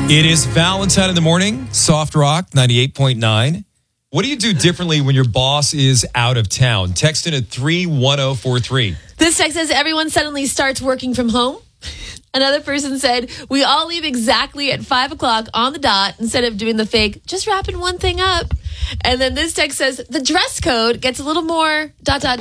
It is Valentine in the morning, Soft Rock 98.9. What do you do differently when your boss is out of town? Text in at 31043. This text says everyone suddenly starts working from home. Another person said, we all leave exactly at 5 o'clock on the dot instead of doing the fake, just wrapping one thing up. And then this text says, the dress code gets a little more ...